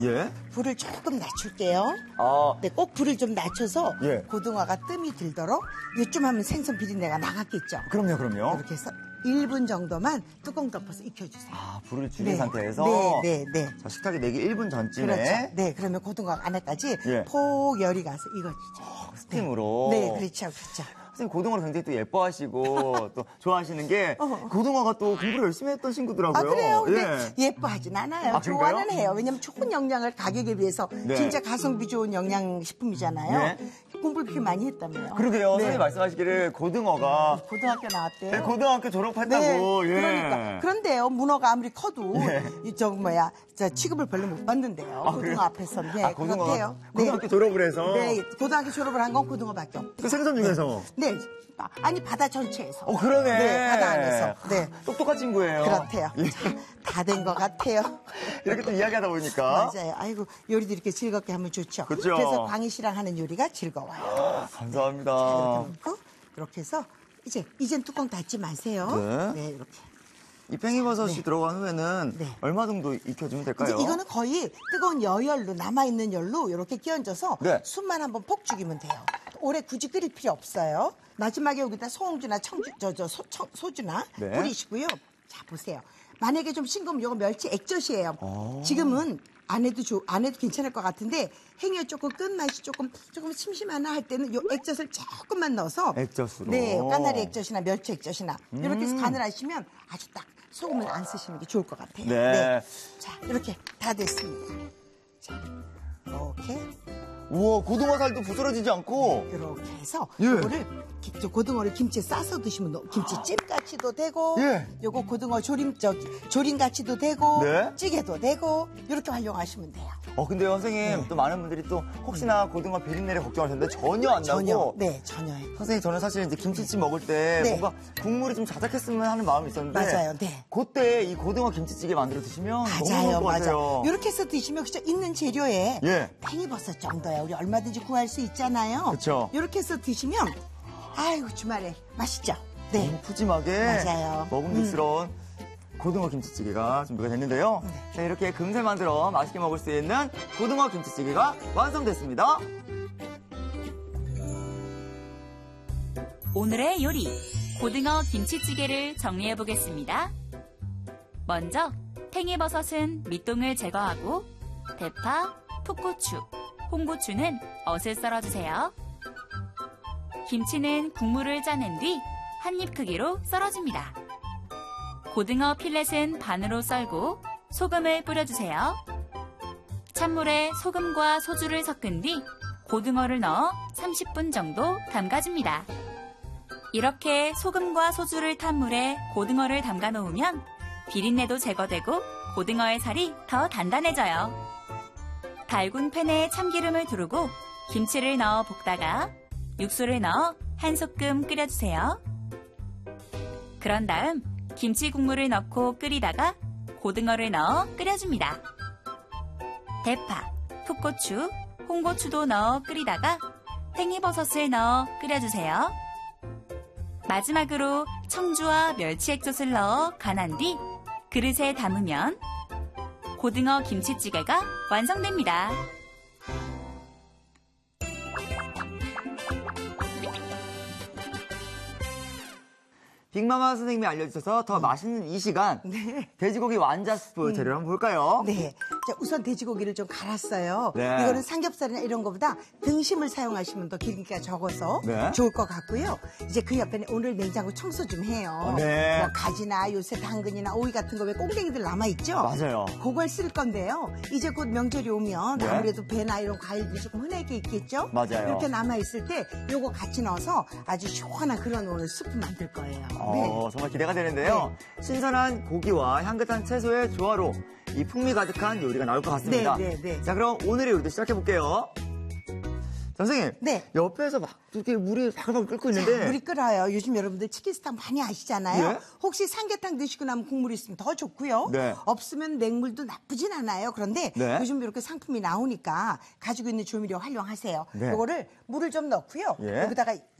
예? 불을 조금 낮출게요. 아, 네, 꼭 불을 좀 낮춰서 예. 고등어가 뜸이 들도록 요쯤 하면 생선 비린내가 나갔겠죠. 그럼요. 이렇게 해서 1분 정도만 뚜껑 덮어서 익혀주세요. 아, 불을 줄인 네. 상태에서 네. 자, 식탁에 내기 1분 전쯤에 그렇죠. 네, 그러면 고등어 안에까지 예. 폭 열이 가서 익어지죠. 스팀으로. 네, 그렇죠. 선생님 고등어를 굉장히 또 예뻐하시고 또 좋아하시는 게 고등어가 또 공부를 열심히 했던 친구더라고요. 아, 그래요? 근데 예. 예뻐하진 않아요. 아, 그런가요? 좋아는 해요. 왜냐면 좋은 영양을 가격에 비해서 네. 진짜 가성비 좋은 영양식품이잖아요. 네. 공부를 그렇게 많이 했다며요. 그러게요. 네. 선생님 말씀하시기를 고등어가 고등학교 나왔대요. 네, 고등학교 졸업했다고. 예. 그러니까. 그런데요, 문어가 아무리 커도, 예. 저 취급을 별로 못 받는데요. 아, 고등어 그래요? 앞에서는. 네, 아, 고등어가 그렇대요. 고등학교 졸업을 해서. 네, 고등학교 졸업을 한 건 고등어밖에 없대요. 그 생선 중에서. 네. 아니, 바다 전체에서. 그러네. 네, 바다 안에서. 네. 똑똑한 친구예요. 그렇대요. 예. 다 된 것 같아요. 이렇게 또 이야기하다 보니까. 맞아요. 아이고, 요리도 이렇게 즐겁게 하면 좋죠. 그렇죠. 그래서 광희 씨랑 하는 요리가 즐거워요. 감사합니다. 이렇게 해서 이젠 뚜껑 닫지 마세요. 네. 이렇게. 이 팽이버섯이 들어간 후에는 네. 얼마 정도 익혀주면 될까요? 이제 이거는 거의 뜨거운 여열로 남아있는 열로 이렇게 끼얹어서 네. 숨만 한번 폭 죽이면 돼요. 오래 굳이 끓일 필요 없어요. 마지막에 여기다 소홍주나 소주나 네. 뿌리시고요. 자, 보세요. 만약에 좀 싱거우면 이거 멸치 액젓이에요. 지금은 안 해도 괜찮을 것 같은데 행여 조금 끝맛이 조금 심심하나 할 때는 요 액젓을 조금만 넣어서 액젓으로. 네, 까나리 액젓이나 멸치 액젓이나 이렇게 해서 간을 하시면 아주 딱 소금을 안 쓰시는 게 좋을 것 같아요. 네. 자, 이렇게 다 됐습니다. 자, 이렇게 우와, 고등어 살도 부스러지지 않고. 이렇게 해서 예. 요거를 고등어를 김치에 싸서 드시면 김치찜같이도 되고 예. 요거 고등어 조림같이도 되고 네. 찌개도 되고 이렇게 활용하시면 돼요. 근데요, 선생님, 또 많은 분들이 또 혹시나 고등어 비린내를 걱정하셨는데 전혀 안 나고. 전혀요. 선생님, 저는 사실 이제 김치찜 먹을 때 네. 뭔가 국물이 좀 자작했으면 하는 마음이 있었는데. 맞아요, 네. 그때 이 고등어 김치찌개 만들어 드시면 너무 좋을 것 같아요. 이렇게 해서 드시면 그죠? 있는 재료에 예. 팽이버섯 정도야 우리 얼마든지 구할 수 있잖아요. 그쵸. 이렇게 해서 드시면 아이고 주말에 맛있죠? 네. 너무 푸짐하게 맞아요. 먹음직스러운 고등어 김치찌개가 준비가 됐는데요. 자, 이렇게 금세 만들어 맛있게 먹을 수 있는 고등어 김치찌개가 완성됐습니다. 오늘의 요리, 고등어 김치찌개를 정리해 보겠습니다. 먼저 팽이버섯은 밑동을 제거하고 대파, 풋고추, 홍고추는 엇을 썰어주세요. 김치는 국물을 짜낸 뒤 한 입 크기로 썰어줍니다. 고등어 필렛은 반으로 썰고 소금을 뿌려주세요. 찬물에 소금과 소주를 섞은 뒤 고등어를 넣어 30분 정도 담가줍니다. 이렇게 소금과 소주를 탄 물에 고등어를 담가 놓으면 비린내도 제거되고 고등어의 살이 더 단단해져요. 달군 팬에 참기름을 두르고 김치를 넣어 볶다가 육수를 넣어 한 소끔 끓여주세요. 그런 다음 김치 국물을 넣고 끓이다가 고등어를 넣어 끓여줍니다. 대파, 풋고추, 홍고추도 넣어 끓이다가 팽이버섯을 넣어 끓여주세요. 마지막으로 청주와 멸치 액젓을 넣어 간한 뒤 그릇에 담으면 고등어 김치찌개가 완성됩니다. 빅마마 선생님이 알려주셔서 더 맛있는 이 시간 돼지고기 완자스프 재료를 한번 볼까요? 네. 자, 우선 돼지고기를 좀 갈았어요. 네. 이거는 삼겹살이나 이런 거보다 등심을 사용하시면 더 기름기가 적어서 네. 좋을 것 같고요. 이제 그 옆에는 오늘 냉장고 청소 좀 해요. 네. 뭐 가지나 요새 당근이나 오이 같은 거 왜 꽁댕이들 남아있죠? 맞아요. 그걸 쓸 건데요. 이제 곧 명절이 오면 네. 아무래도 배나 이런 과일들이 조금 흔하게 있겠죠? 맞아요. 이렇게 남아있을 때 요거 같이 넣어서 아주 시원한 그런 오늘 수프 만들 거예요. 정말 기대가 되는데요. 신선한 고기와 향긋한 채소의 조화로 이 풍미 가득한 요리가 나올 것 같습니다. 네. 자, 그럼 오늘의 요리도 시작해 볼게요. 선생님, 네. 옆에서 막 이렇게 물이 바글바글 끓고 있는데 물이 끓어요. 요즘 여러분들 치킨스탕 많이 아시잖아요. 예? 혹시 삼계탕 드시고 나면 국물이 있으면 더 좋고요. 네. 없으면 냉물도 나쁘진 않아요. 그런데 네. 요즘 이렇게 상품이 나오니까 가지고 있는 조미료 활용하세요. 네. 이거를 물을 좀 넣고요. 예. 여기다가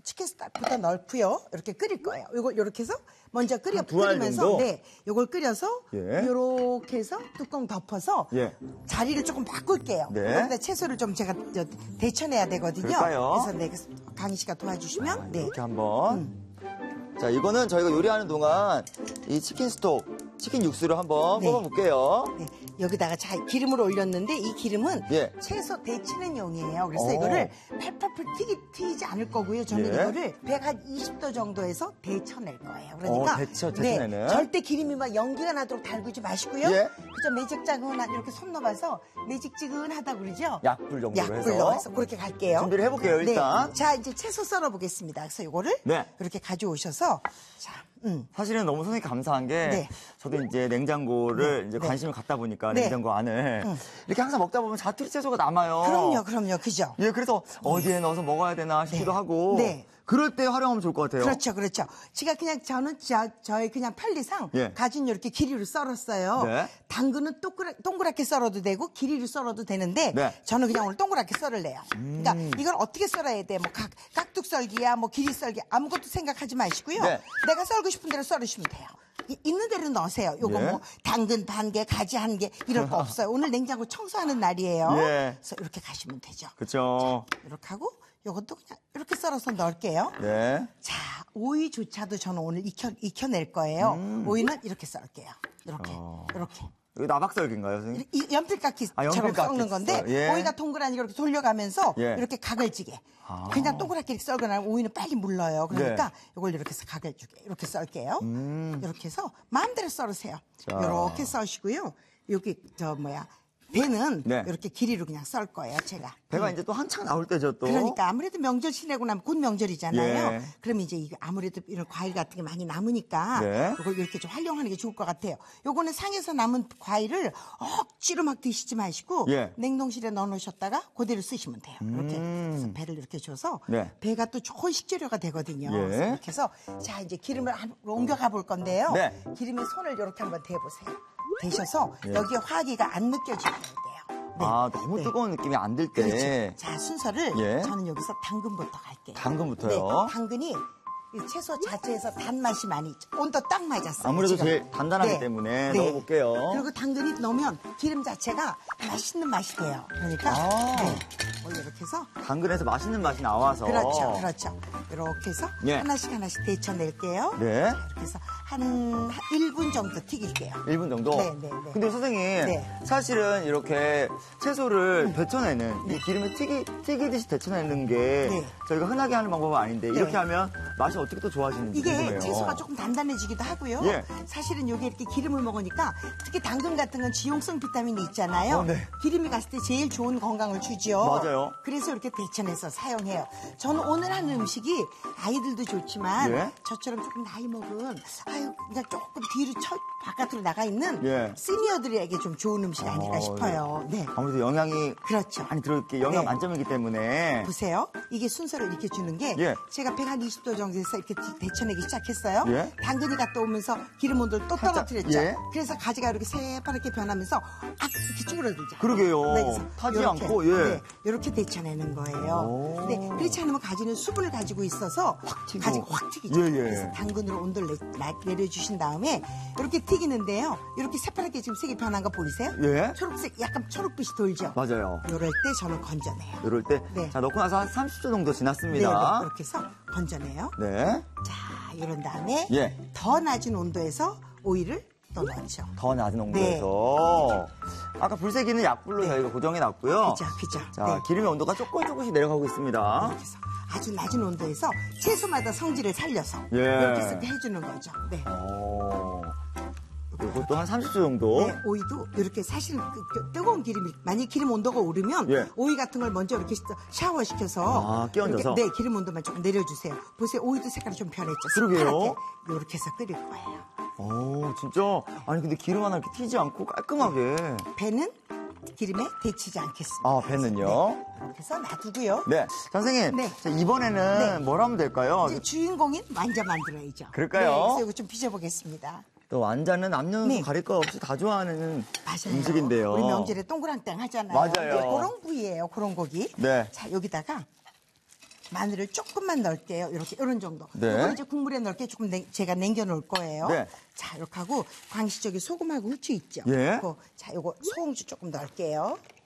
치킨 스톡부터 넣고요. 이렇게 끓일 거예요. 이걸 이렇게 해서 먼저 두알 끓이면서 정도? 네, 이걸 끓여서 예. 이렇게 해서 뚜껑 덮어서 예. 자리를 조금 바꿀게요. 네. 여기다 채소를 좀 제가 데쳐내야 되거든요. 그럴까요? 그래서 네, 강희 씨가 도와주시면 네. 이렇게 한번. 자, 이거는 저희가 요리하는 동안 이 치킨 스톡, 치킨 육수를 한번 네. 뽑아볼게요. 네, 여기다가 기름을 올렸는데 이 기름은 예. 채소 데치는 용이에요. 그래서 오. 이거를 팔팔팔 튀지 않을 거고요. 저는 예. 이거를 120도 정도에서 데쳐낼 거예요. 그러니까 데쳐내는. 네, 절대 기름이 막 연기가 나도록 달구지 마시고요. 예. 그죠? 매직지근한 이렇게 손 넣어봐서 매직지근하다 그러죠? 약불 정도로 약불로 해서. 해서 그렇게 갈게요. 준비를 해볼게요, 일단. 네. 자, 이제 채소 썰어보겠습니다. 그래서 이거를 네. 이렇게 가져오셔서 자, 사실은 너무 선생님 감사한 게 네. 저도 이제 냉장고를 이제 네. 관심을 갖다 보니까 네. 냉장고 안을 이렇게 항상 먹다 보면 자투리 채소가 남아요. 그럼요, 그죠? 예, 그래서 어디에 넣어서 먹어야 되나 싶기도 네. 하고. 네. 그럴 때 활용하면 좋을 것 같아요. 그렇죠. 제가 그냥 저의 그냥 편리상 예. 가진 이렇게 길이로 썰었어요. 네. 당근은 동그랗게 썰어도 되고 길이로 썰어도 되는데 네. 저는 그냥 오늘 동그랗게 썰을래요. 그러니까 이걸 어떻게 썰어야 돼? 뭐 깍둑 썰기야, 뭐 길이 썰기 아무것도 생각하지 마시고요. 네. 내가 썰고 싶은 대로 썰으시면 돼요. 있는 대로 넣으세요. 요거 예. 뭐 당근 반 개, 가지 한 개 이럴 거 없어요. 오늘 냉장고 청소하는 날이에요. 예. 그래서 이렇게 가시면 되죠. 그렇죠. 이렇게 하고 요것도 그냥 이렇게 썰어서 넣을게요. 네. 자, 오이조차도 저는 오늘 익혀낼 거예요. 오이는 이렇게 썰게요. 이렇게. 이거 나박썰기인가요, 선생님? 이 연필깎이처럼 연필깎이 섞는 건데 썰, 예. 오이가 동그라니 이렇게 돌려가면서 예. 이렇게 각을 찌게. 그냥 동그랗게 이렇게 썰거나 오이는 빨리 물러요. 그러니까 네. 이걸 이렇게 해서 각을 주게. 이렇게 썰게요. 이렇게 해서 마음대로 썰으세요. 자. 이렇게 써시고요. 여기 배는 네. 이렇게 길이로 그냥 썰 거예요, 제가. 배가 이제 또 한창 나올 때죠, 또. 그러니까 아무래도 명절 지내고 나면 곧 명절이잖아요. 예. 그럼 이제 아무래도 이런 과일 같은 게 많이 남으니까 네. 이걸 이렇게 좀 활용하는 게 좋을 것 같아요. 요거는 상에서 남은 과일을 억지로 막 드시지 마시고 예. 냉동실에 넣어놓으셨다가 그대로 쓰시면 돼요. 이렇게 그래서 배를 이렇게 줘서 네. 배가 또 좋은 식재료가 되거든요. 예. 그래서 이렇게 해서 자 이제 기름을 옮겨가 볼 건데요. 네. 기름에 손을 이렇게 한번 대보세요. 대셔서 예. 여기에 화기가 안 느껴지면 돼요. 네. 아, 너무 네. 뜨거운 느낌이 안 들 때. 그렇죠. 자, 순서를 예. 저는 여기서 당근부터 갈게요. 당근부터요? 네, 당근이 이 채소 자체에서 단맛이 많이 있죠. 온도 딱 맞았어요. 아무래도 지금. 제일 단단하기 네. 때문에 네. 넣어볼게요. 그리고 당근이 넣으면 기름 자체가 맛있는 맛이 돼요. 그러니까 네. 이렇게 해서 당근에서 맛있는 맛이 나와서. 그렇죠. 이렇게 해서 예. 하나씩 데쳐낼게요. 네. 자, 이렇게 해서 한 1분 정도 튀길게요. 1분 정도? 네. 근데 선생님, 네. 사실은 이렇게 채소를 데쳐내는, 이 기름에 튀기듯이 데쳐내는 게 네. 저희가 흔하게 하는 방법은 아닌데, 네. 이렇게 하면 맛이 어떻게 또 좋아지는지 이게 궁금해요. 채소가 조금 단단해지기도 하고요. 예. 사실은 이게 이렇게 기름을 먹으니까 특히 당근 같은 건 지용성 비타민이 있잖아요. 네. 기름이 갔을 때 제일 좋은 건강을 주죠. 맞아요. 그래서 이렇게 데쳐내서 사용해요. 저는 오늘 하는 음식이 아이들도 좋지만 예. 저처럼 조금 나이 먹은 그냥 조금 뒤로 바깥으로 나가 있는 예. 시니어들에게 좀 좋은 음식 아닐까 싶어요. 네. 아무래도 영양이 그렇죠. 많이 들어있게 영양 네. 만점이기 때문에. 보세요. 이게 순서를 이렇게 주는 게 예. 제가 120도 정도에서 이렇게 데쳐내기 시작했어요. 예. 당근이 갔다 오면서 기름 온도를 또 살짝, 떨어뜨렸죠. 예. 그래서 가지가 이렇게 새파랗게 변하면서 이렇게 쭈그러들죠. 그러게요. 그래서 타지 요렇게, 않고, 예. 네, 이렇게 데쳐내는 거예요. 오. 근데 그렇지 않으면 가지는 수분을 가지고 있어서 튀고. 가지가 확 튀기죠. 예, 예. 그래서 당근으로 온도를 내려주신 다음에 이렇게 튀기는데요. 이렇게 새파랗게 지금 색이 변한 거 보이세요? 예. 초록색, 약간 초록빛이 돌죠. 맞아요. 이럴 때 저는 건져내요. 이럴 때. 네. 자, 넣고 나서 한 30초 정도 네, 지났습니다. 이렇게 해서 건져내요. 네. 자, 이런 다음에 예. 더 낮은 온도에서 오이를 또 넣죠. 더 낮은 온도에서. 아까 불세기는 약불로 저희가 고정해 놨고요. 그죠. 자, 네. 기름의 온도가 조금씩 내려가고 있습니다. 이렇게 해서 아주 낮은 온도에서 채소마다 성질을 살려서 예. 이렇게 해서 해주는 거죠. 네. 이것도 한 30초 정도. 네, 오이도 이렇게 사실 뜨거운 기름이 만약 기름 온도가 오르면 예. 오이 같은 걸 먼저 이렇게 샤워시켜서 끼얹어서? 이렇게, 네, 기름 온도만 조금 내려주세요. 보세요, 오이도 색깔이 좀 변했죠. 그러게요. 새파랗게. 이렇게 해서 끓일 거예요. 오, 진짜. 아니, 근데 기름 하나 이렇게 튀지 않고 깔끔하게. 배는 기름에 데치지 않겠습니다. 아, 배는요? 네, 이렇게 해서 놔두고요. 네. 선생님, 네. 자, 이번에는 네. 뭘 하면 될까요? 이제 주인공인 완자 만들어야죠. 그럴까요? 네, 그래서 이거 좀 빚어보겠습니다. 또 완자는 남녀노소 네. 가릴 거 없이 다 좋아하는 맞아요. 음식인데요. 우리 명절에 동그랑땡 하잖아요. 맞아요. 네, 그런 부위예요. 그런 고기. 네. 자, 여기다가 마늘을 조금만 넣을게요. 이렇게 이런 정도. 네. 이걸 이제 국물에 넣을게 조금 제가 남겨 놓을 거예요. 네. 자, 이렇게 하고 광시적인 소금하고 후추 있죠. 예. 자, 요거 소금주 조금 넣을게요.